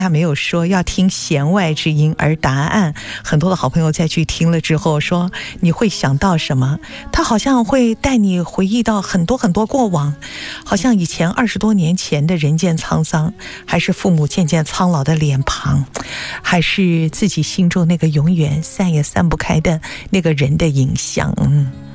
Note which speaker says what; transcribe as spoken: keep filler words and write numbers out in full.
Speaker 1: 他没有说要听弦外之音，而答案很多的好朋友再去听了之后说你会想到什么，他好像会带你回忆到很多很多过往，好像以前二十多年前的人间沧桑，还是父母渐渐苍老的脸庞，还是自己心中那个永远散也散不开的那个人的影像。嗯